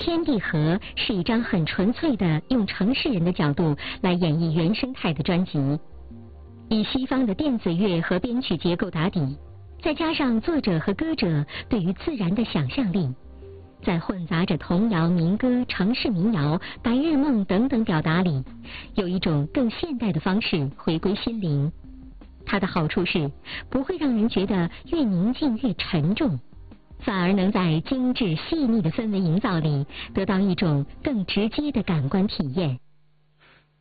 天地合是一张很纯粹的用城市人的角度来演绎原生态的专辑，以西方的电子乐和编曲结构打底，再加上作者和歌者对于自然的想象力，在混杂着童谣、民歌、城市民谣、白日梦等等表达里，有一种更现代的方式回归心灵。它的好处是不会让人觉得越宁静越沉重，反而能在精致细腻的氛围营造里得到一种更直接的感官体验。